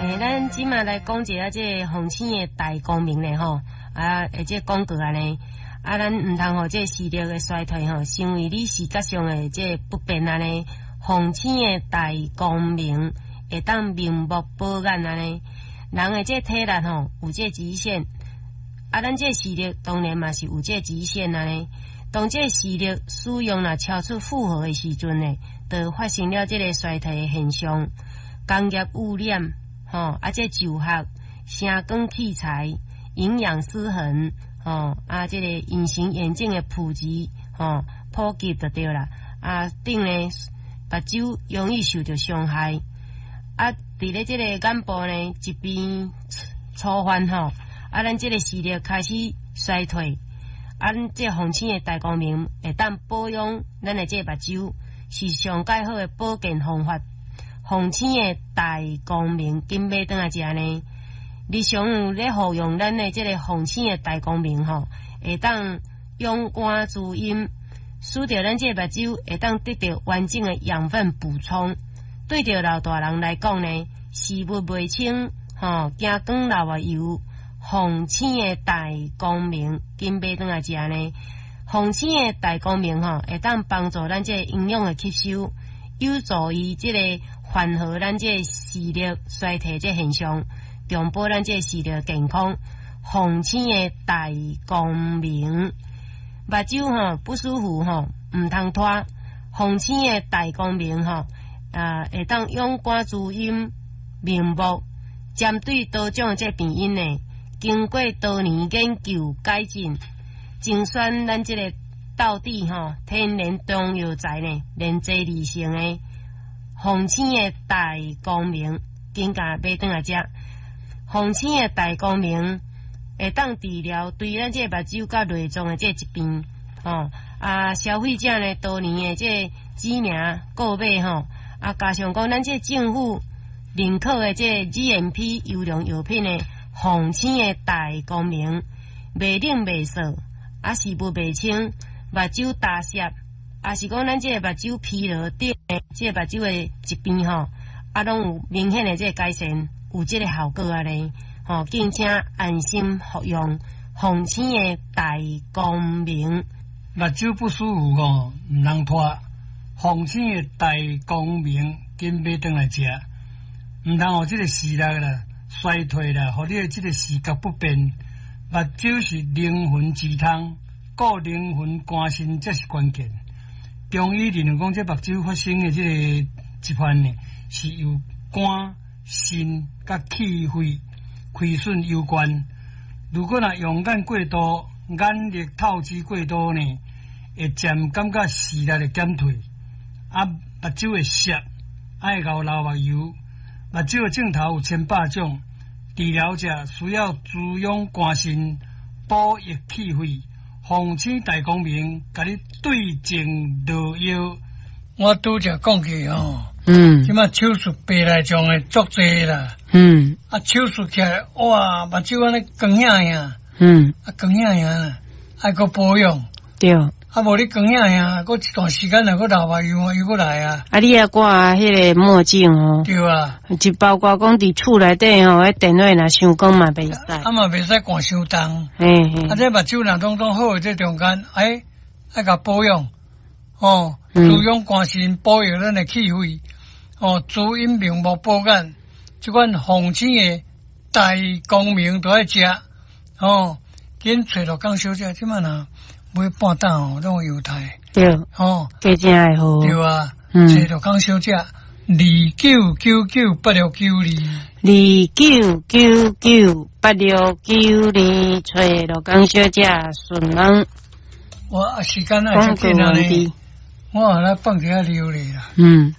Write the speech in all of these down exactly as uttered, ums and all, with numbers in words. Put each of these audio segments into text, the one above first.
诶，咱即马来讲一下这风险的大光明咧吼，啊，而且讲过安尼，啊，咱毋通互这视力的衰退吼，成为你视觉上的这不便安尼。风险的大光明会当明目保眼安尼，人的这体力吼有这极限，啊，咱这视力当然嘛是有这极限安尼。当这视力使用若超出负荷的时阵呢，就发生了这个衰退的现象。工业污染，吼、啊，这就学、声光器材、营养失衡，吼、啊，这个隐形眼镜的普及，吼、普及就对啦。啊，顶呢，目睭容易受到伤害。啊，伫咧这个眼部呢，疾病初犯吼，啊，咱这个视力开始衰退。啊，咱这风险的大光明会当保养咱的这目睭，是上介好的保健方法。风险的大光明紧买转来食呢，日常有咧服用咱的这个风险的大光明吼，会当用肝滋阴，使得咱这目睭会当得到完整的养分补充。对着老大人来讲呢，视物袂清吼，惊光流啊油。风险的大光明紧买转来食呢，风险的大光明吼，会当帮助咱这营养的吸收，有助于这个缓和咱这视力衰退这现象，重保咱这视力健康。风险的大光明，目睭吼不舒服吼，唔通拖。风险的大光明吼，啊会当用肝滋阴明目，针对多种这病因呢。经过多年研究改进，精选咱这个道地吼天然中药材呢，连接理性的风险的大光明，更加买转来食。风险的大光明会当治疗对咱这目睭甲内脏的这疾病，吼啊消费者呢多年的这知名购买吼，啊加上讲咱这政府认可的这 G M P 优良药品呢。风险的大光明，袂冷袂涩，啊视物袂清，目睭大涩，啊是讲咱这个目睭疲劳等的这个目睭的疾病吼，啊拢有明显的这个改善，有这个效果啊咧，吼，敬请安心服用风险的大光明。 目睭不舒服吼，唔通拖，风险的大光明紧买转来食，唔通互这个视力啦。衰退啦，互你的这个视觉不便，目睭是灵魂之汤，顾灵魂肝肾才是关键。中医认为讲，这目睭发生的这个疾患呢，是由肝、肾甲气血亏损有关。如果若用眼过度、眼力透支过度呢，会渐感觉视力的减退，啊，目睭会涩，爱流流目油。目睭的镜头有千百种，治疗者需要滋养肝肾、补益气血。风险大光明，甲你对症落药。我拄则讲起吼，嗯，即马手术白内障的足济啦，嗯，啊手术起来哇，目睭安尼光影影，嗯，啊光影影，爱个保养，对。啊，无你光影影，过一段时间若个流目油啊，又过来啊。啊，你啊挂迄个墨镜哦。对啊。就包括讲伫厝内底吼，迄电话若伤光嘛袂使。啊嘛袂使看伤重。嘿嘿。啊，这目睭若拢拢好，这中间哎爱甲保养，哦，滋养肝肾，保养咱的气血，哦，滋阴明目保眼，即款风险的大光明都爱食，哦，紧找着讲小姐，即满若。买半担哦，那种犹太对哦，价钱还好对啊，嗯，找到讲小姐二九九九八六九二，二九九九八六九二，找到讲小姐顺安。我时间啊，就紧啊呢，我来放一下料理啦。嗯，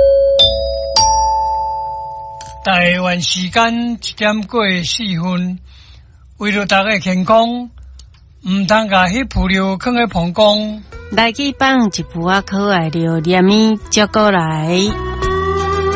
台湾时间一点过四分，为了大家健康。唔通甲迄铺料放喺膀胱，来去放一铺啊可爱料，连咪接过来。